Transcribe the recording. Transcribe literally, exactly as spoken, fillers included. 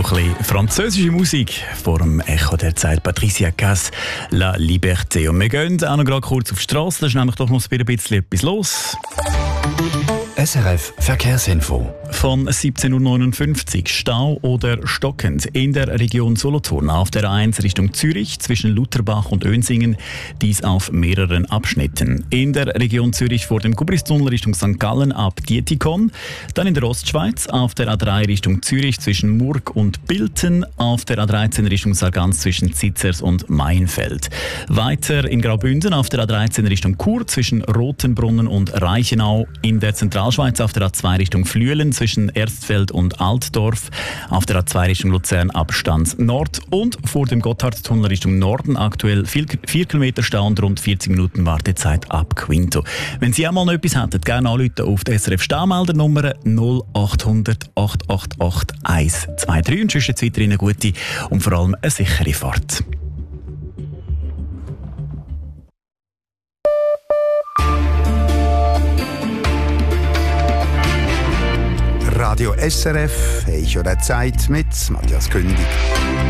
noch ein bisschen französische Musik vor dem Echo der Zeit. Patricia Cass, La Liberté. Und wir gehen auch noch gerade kurz auf die Straße, da ist nämlich doch noch ein bisschen etwas los. S R F Verkehrsinfo. Von siebzehn Uhr neunundfünfzig Stau oder stockend in der Region Solothurn auf der A eins Richtung Zürich zwischen Lutherbach und Önsingen, dies auf mehreren Abschnitten. In der Region Zürich vor dem Gubristunnel Richtung Sankt Gallen ab Dietikon, dann in der Ostschweiz auf der A drei Richtung Zürich zwischen Murg und Bilten, auf der A dreizehn Richtung Sargans zwischen Zitzers und Mainfeld. Weiter in Graubünden auf der A dreizehn Richtung Chur zwischen Rotenbrunnen und Reichenau, in der Zentralschweiz auf der A zwei Richtung Flüelen zwischen Erstfeld und Altdorf, auf der A zwei Richtung Luzern Abstand Nord und vor dem Gotthardtunnel Richtung Norden aktuell vier Kilometer Stau und rund vierzig Minuten Wartezeit ab Quinto. Wenn Sie auch mal noch etwas hätten, gerne anrufen auf die S R F Staumeldernummer null acht hundert acht acht acht eins zwei drei und sonst jetzt weiterhin eine gute und vor allem eine sichere Fahrt. Radio S R F, «Hey, schon der Zeit» mit Matthias Kündig.